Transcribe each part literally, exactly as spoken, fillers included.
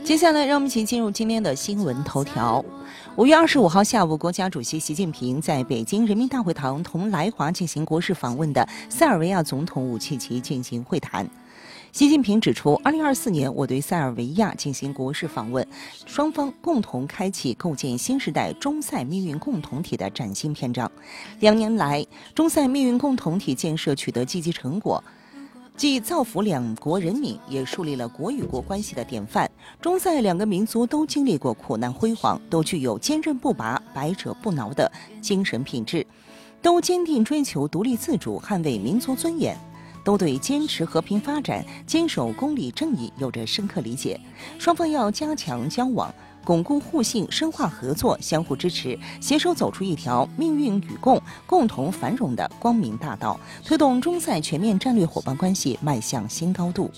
接下来，让我们一起进入今天的新闻头条。五月二十五号下午，国家主席习近平在北京人民大会堂同来华进行国事访问的塞尔维亚总统武契奇进行会谈。习近平指出，二零二四年我对塞尔维亚进行国事访问，双方共同开启构建新时代中塞命运共同体的崭新篇章。两年来，中塞命运共同体建设取得积极成果。既造福两国人民，也树立了国与国关系的典范。中塞两个民族都经历过苦难辉煌，都具有坚韧不拔、百折不挠的精神品质，都坚定追求独立自主、捍卫民族尊严，都对坚持和平发展、坚守公理正义有着深刻理解。双方要加强交往，巩固互信，深化合作，相互支持，携手走出一条命运与共、共同繁荣的光明大道，推动中塞全面战略伙伴关系迈向新高度。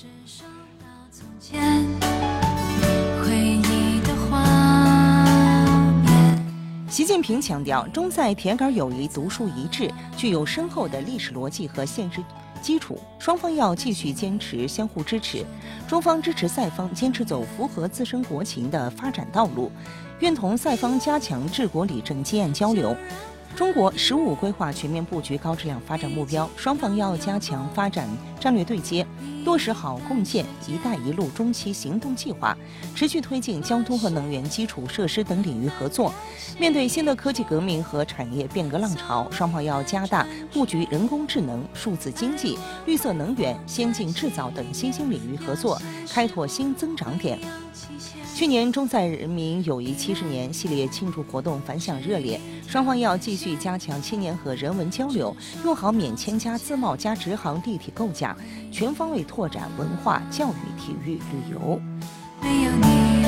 习近平强调，中塞铁杆友谊独树一帜，具有深厚的历史逻辑和现实基础，双方要继续坚持相互支持。中方支持塞方坚持走符合自身国情的发展道路，愿同塞方加强治国理政经验交流。中国“十五”规划全面布局高质量发展目标，双方要加强发展战略对接，落实好共建“一带一路”中期行动计划，持续推进交通和能源基础设施等领域合作。面对新的科技革命和产业变革浪潮，双方要加大布局人工智能、数字经济、绿色能源、先进制造等新兴领域合作，开拓新增长点。去年中塞人民友谊七十年系列庆祝活动反响热烈，双方要继续加强青年和人文交流，用好免签加自贸加直航立体构架，全方位拓展文化、教育、体育、旅游，没有你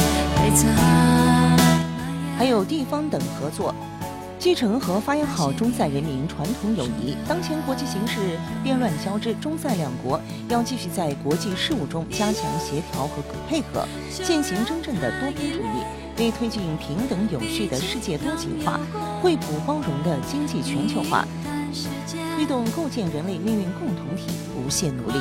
还有地方等合作，继承和发扬好中塞人民传统友谊。当前国际形势变乱交织，中塞两国要继续在国际事务中加强协调和配合，践行真正的多边主义，为推进平等有序的世界多极化、惠普包容的经济全球化，推动构建人类命运共同体不懈努力。